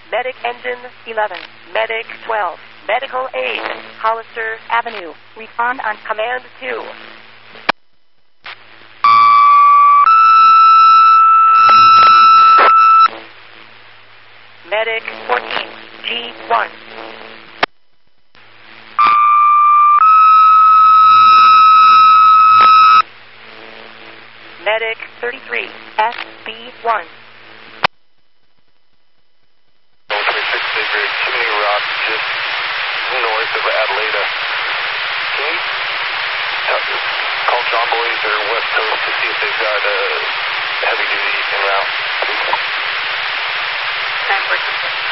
Medic Engine 11. Medic 12. Medical Aid. Hollister Avenue. Respond on Command 2. Medic 14. G1. Medic 33. SB1. 26 Digger, Chimney Rock, just north of Adelaida. Can you call John Boys or West Coast to see if they've got a heavy duty en route, please? 10-4.